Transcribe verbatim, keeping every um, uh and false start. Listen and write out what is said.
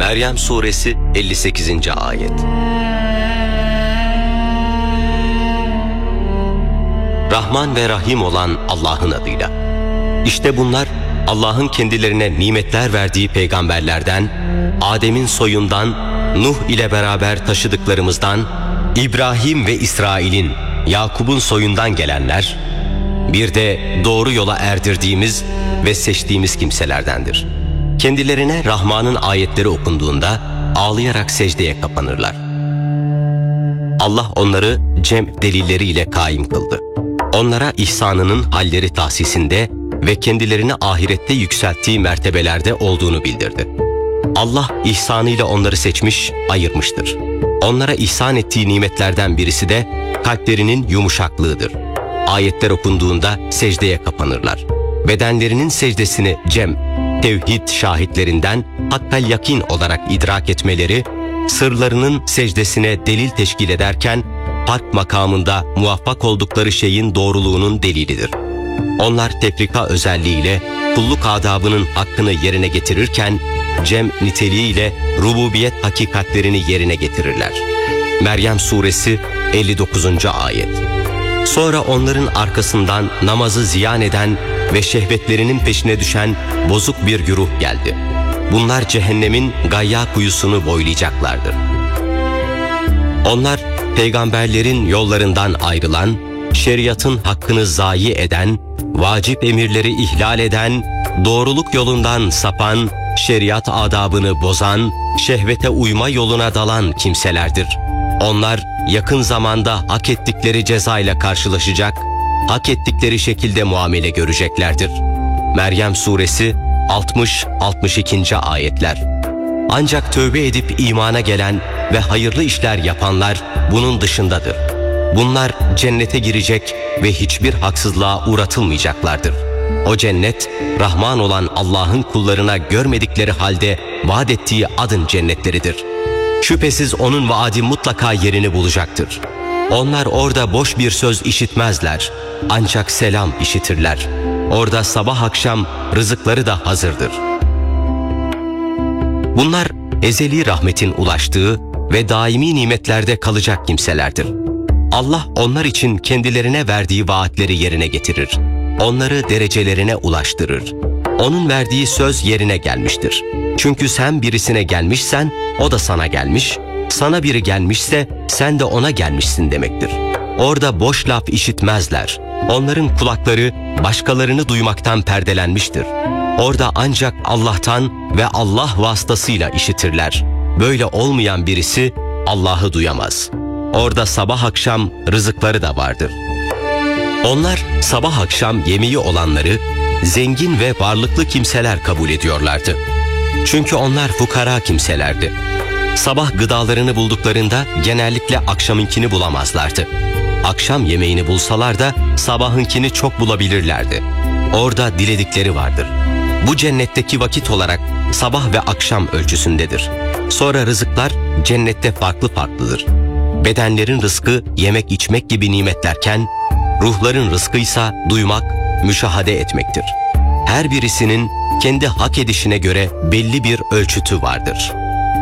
Meryem Suresi elli sekizinci ayet. Rahman ve Rahim olan Allah'ın adıyla. İşte bunlar Allah'ın kendilerine nimetler verdiği peygamberlerden, Adem'in soyundan, Nuh ile beraber taşıdıklarımızdan, İbrahim ve İsrail'in, Yakub'un soyundan gelenler, bir de doğru yola erdirdiğimiz ve seçtiğimiz kimselerdendir. Kendilerine Rahman'ın ayetleri okunduğunda ağlayarak secdeye kapanırlar. Allah onları cem delilleriyle kaim kıldı. Onlara ihsanının halleri tahsisinde ve kendilerini ahirette yükselttiği mertebelerde olduğunu bildirdi. Allah ihsanıyla onları seçmiş, ayırmıştır. Onlara ihsan ettiği nimetlerden birisi de kalplerinin yumuşaklığıdır. Ayetler okunduğunda secdeye kapanırlar. Bedenlerinin secdesini cem, tevhid şahitlerinden hakkal yakin olarak idrak etmeleri, sırlarının secdesine delil teşkil ederken, fark makamında muvaffak oldukları şeyin doğruluğunun delilidir. Onlar tefrika özelliğiyle kulluk adabının hakkını yerine getirirken, cem niteliğiyle rububiyet hakikatlerini yerine getirirler. Meryem Suresi elli dokuzuncu ayet. Sonra onların arkasından namazı ziyan eden ve şehvetlerinin peşine düşen bozuk bir güruh geldi. Bunlar cehennemin gayya kuyusunu boylayacaklardır. Onlar peygamberlerin yollarından ayrılan, şeriatın hakkını zayi eden, vacip emirleri ihlal eden, doğruluk yolundan sapan, şeriat adabını bozan, şehvete uyma yoluna dalan kimselerdir. Onlar yakın zamanda hak ettikleri cezayla karşılaşacak, hak ettikleri şekilde muamele göreceklerdir. Meryem Suresi altmış altmış ikinci ayetler. Ancak tövbe edip imana gelen ve hayırlı işler yapanlar bunun dışındadır. Bunlar cennete girecek ve hiçbir haksızlığa uğratılmayacaklardır. O cennet, Rahman olan Allah'ın kullarına görmedikleri halde vaat ettiği adın cennetleridir. Şüphesiz onun vaadi mutlaka yerini bulacaktır. Onlar orada boş bir söz işitmezler, ancak selam işitirler. Orada sabah akşam rızıkları da hazırdır. Bunlar ezeli rahmetin ulaştığı ve daimi nimetlerde kalacak kimselerdir. Allah onlar için kendilerine verdiği vaatleri yerine getirir. Onları derecelerine ulaştırır. Onun verdiği söz yerine gelmiştir. Çünkü sen birisine gelmişsen o da sana gelmiş, sana biri gelmişse sen de ona gelmişsin demektir. Orada boş laf işitmezler. Onların kulakları başkalarını duymaktan perdelenmiştir. Orada ancak Allah'tan ve Allah vasıtasıyla işitirler. Böyle olmayan birisi Allah'ı duyamaz. Orada sabah akşam rızıkları da vardır. Onlar sabah akşam yemeği olanları zengin ve varlıklı kimseler kabul ediyorlardı. Çünkü onlar fukara kimselerdi. Sabah gıdalarını bulduklarında genellikle akşamınkini bulamazlardı. Akşam yemeğini bulsalar da sabahınkini çok bulabilirlerdi. Orada diledikleri vardır. Bu cennetteki vakit olarak sabah ve akşam ölçüsündedir. Sonra rızıklar cennette farklı farklıdır. Bedenlerin rızkı yemek içmek gibi nimetlerken, ruhların rızkıysa duymak, müşahede etmektir. Her birisinin kendi hak edişine göre belli bir ölçütü vardır.